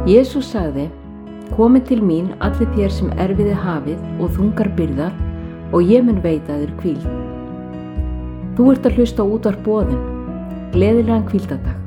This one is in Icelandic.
Jesús sagði: Komið til mín allir þér sem erfiði hafið og þungar byrðar og ég mun veita þér hvíld. Þú ert að hlusta á útvarp Boðinn. Gleðilegan hvíldardag.